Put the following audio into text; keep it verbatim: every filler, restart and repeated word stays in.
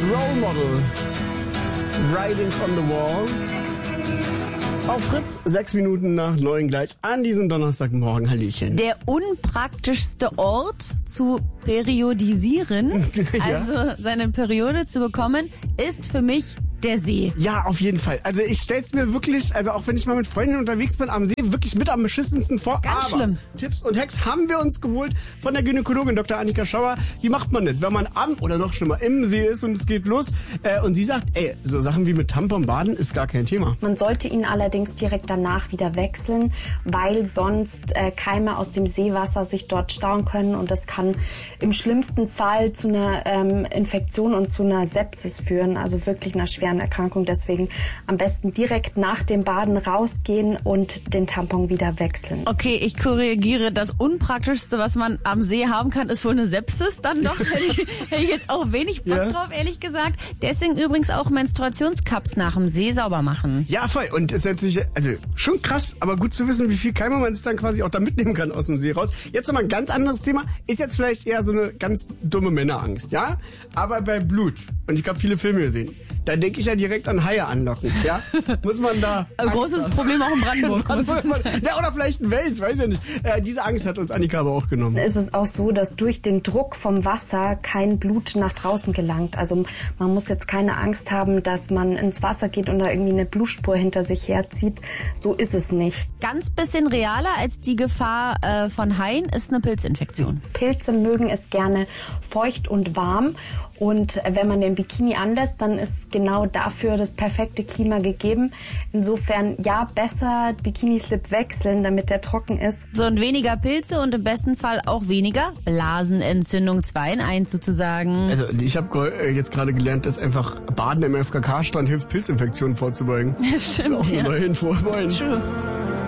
Role Model. Writings on the Wall. Auf Fritz, sechs Minuten nach neun gleich an diesem Donnerstagmorgen. Hallöchen. Der unpraktischste Ort zu periodisieren, Ja. also seine Periode zu bekommen, ist für mich der See. Ja, auf jeden Fall. Also ich stell's mir wirklich, also auch wenn ich mal mit Freundinnen unterwegs bin am See, wirklich mit am beschissensten vor. Ganz Aber schlimm. Tipps und Hacks haben wir uns geholt von der Gynäkologin Doktor Annika Schauer. Wie macht man das, wenn man am oder noch schlimmer im See ist und es geht los? Äh, und sie sagt, ey, so Sachen wie mit Tampon baden ist gar kein Thema. Man sollte ihn allerdings direkt danach wieder wechseln, weil sonst äh, Keime aus dem Seewasser sich dort stauen können und das kann im schlimmsten Fall zu einer ähm, Infektion und zu einer Sepsis führen, also wirklich einer schweren Erkrankung. Deswegen am besten direkt nach dem Baden rausgehen und den Tampon wieder wechseln. Okay, ich korrigiere. Das Unpraktischste, was man am See haben kann, ist wohl eine Sepsis. Dann doch hätte ich, hätte ich jetzt auch wenig Bock Ja. drauf, ehrlich gesagt. Deswegen übrigens auch Menstruationscups nach dem See sauber machen. Ja, voll. Und ist natürlich, also schon krass, aber gut zu wissen, wie viel Keime man sich dann quasi auch da mitnehmen kann aus dem See raus. Jetzt nochmal ein ganz anderes Thema. Ist jetzt vielleicht eher so eine ganz dumme Männerangst, ja? Aber bei Blut, und ich habe viele Filme gesehen, da denke ich ja direkt an Haie anlocken, ja? Muss man da... Ein großes haben? Problem auch in Brandenburg. Was soll man, ja, oder vielleicht ein Wels, weiß ja nicht. Äh, diese Angst hat uns Annika aber auch genommen. Ist es auch so, dass durch den Druck vom Wasser kein Blut nach draußen gelangt. Also man muss jetzt keine Angst haben, dass man ins Wasser geht und da irgendwie eine Blutspur hinter sich herzieht. So ist es nicht. Ganz bisschen realer als die Gefahr äh, von Haien ist eine Pilzinfektion. Pilze mögen es gerne feucht und warm. Und wenn man den Bikini anlässt, dann ist genau dafür das perfekte Klima gegeben. Insofern, ja, besser Bikini-Slip wechseln, damit der trocken ist. So, und weniger Pilze und im besten Fall auch weniger Blasenentzündung zwei in eins sozusagen. Also ich habe äh, jetzt gerade gelernt, dass einfach Baden im F K K-Strand hilft, Pilzinfektionen vorzubeugen. Stimmt, Auch eine ja. neue Info. Moin. True.